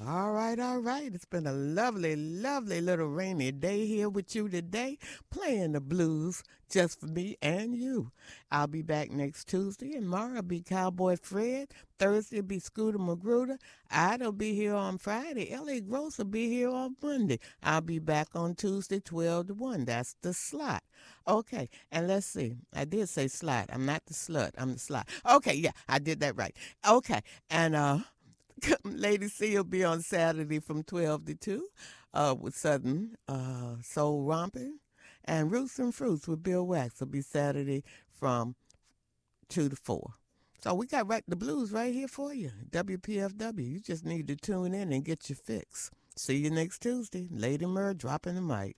All right, all right. It's been a lovely, lovely little rainy day here with you today, playing the blues just for me and you. I'll be back next Tuesday, and tomorrow will be Cowboy Fred. Thursday will be Scooter Magruder. I'll be here on Friday. Ellie Gross will be here on Monday. I'll be back on Tuesday, 12 to 1. That's the slot. Okay, and let's see. I did say slot. I'm not the slut. I'm the slot. Okay, yeah, I did that right. Okay, and Lady C will be on Saturday from 12 to 2 with Southern Soul Romping. And Roots and Fruits with Bill Wax will be Saturday from 2 to 4. So we got the blues right here for you. WPFW. You just need to tune in and get your fix. See you next Tuesday. Lady Murr dropping the mic.